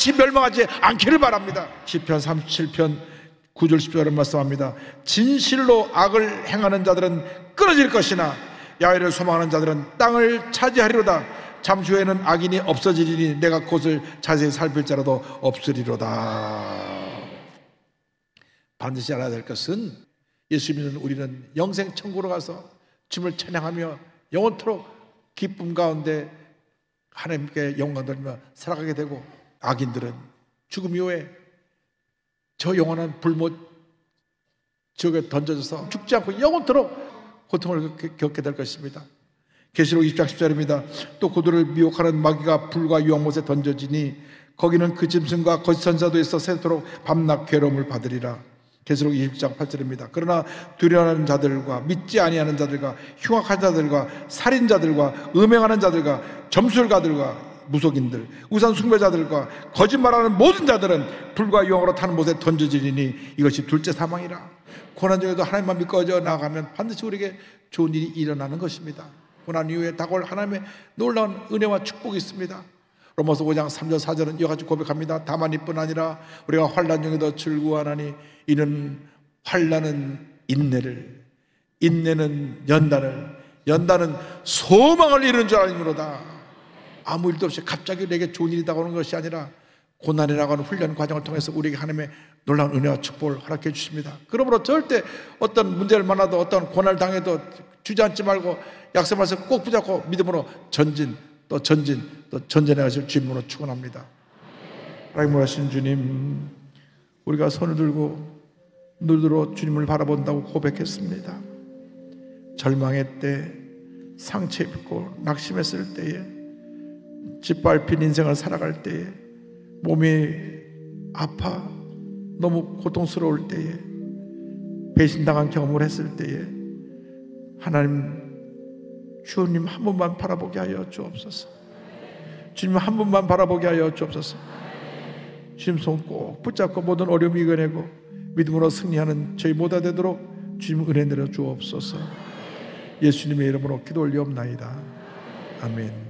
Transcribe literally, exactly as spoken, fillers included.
다시 멸망하지 않기를 바랍니다. 시편 삼십칠 편 구 절 십 절은 말씀합니다. 진실로 악을 행하는 자들은 끊어질 것이나 야훼를 소망하는 자들은 땅을 차지하리로다. 잠시 후에는 악인이 없어지리니 내가 그것을 자세히 살필자라도 없으리로다. 반드시 알아야 될 것은 예수 믿는 우리는 영생 천국으로 가서 주님을 찬양하며 영원토록 기쁨 가운데 하나님께 영광 돌리며 살아가게 되고, 악인들은 죽음 이후에 저 영원한 불못 지옥에 던져져서 죽지 않고 영원토록 고통을 겪게 될 것입니다. 계시록 이십 장 십 절입니다. 또 그들을 미혹하는 마귀가 불과 유황못에 던져지니 거기는 그 짐승과 거짓 선자도 있어 새도록 밤낮 괴로움을 받으리라. 계시록 이십 장 팔 절입니다. 그러나 두려워하는 자들과 믿지 아니하는 자들과 흉악한 자들과 살인자들과 음행하는 자들과 점술가들과 무속인들, 우상 숭배자들과 거짓말하는 모든 자들은 불과 유황으로 타는 못에 던져지리니 이것이 둘째 사망이라. 고난 중에도 하나님만 믿고 나아가면 반드시 우리에게 좋은 일이 일어나는 것입니다. 고난 이후에 다가올 하나님의 놀라운 은혜와 축복이 있습니다. 로마서 오 장 삼 절 사 절은 이와 같이 고백합니다. 다만 이뿐 아니라 우리가 환난 중에도 즐거워하나니 이는 환난은 인내를, 인내는 연단을, 연단은 소망을 이루는 줄 아니므로다. 아무 일도 없이 갑자기 내게 좋은 일이 다가오는 것이 아니라 고난이라고 하는 훈련 과정을 통해서 우리에게 하나님의 놀라운 은혜와 축복을 허락해 주십니다. 그러므로 절대 어떤 문제를 만나도 어떤 고난을 당해도 주저앉지 말고 약속 말씀 꼭 붙잡고 믿음으로 전진 또 전진 또 전진해 가실 주님으로 축원합니다. 하나님 하신 주님, 우리가 손을 들고 눈으로 주님을 바라본다고 고백했습니다. 절망의 때, 상처 입고 낙심했을 때에, 짓밟힌 인생을 살아갈 때에, 몸이 아파 너무 고통스러울 때에, 배신당한 경험을 했을 때에 하나님, 주님 한 번만 바라보게 하여 주옵소서. 주님 한 번만 바라보게 하여 주옵소서. 주님 손 꼭 붙잡고 모든 어려움을 이겨내고 믿음으로 승리하는 저희 모두 되도록 주님 은혜 내려 주옵소서. 예수님의 이름으로 기도 올리옵나이다. 아멘.